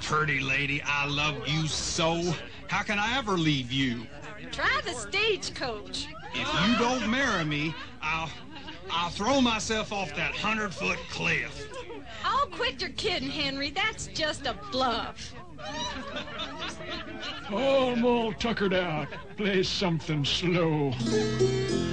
pretty lady, I love you so. How can I ever leave you? Try the stagecoach. If you don't marry me, I'll throw myself off that 100-foot cliff. Oh, quit your kidding, Henry. That's just a bluff. Oh, I'm all tuckered out. Play something slow.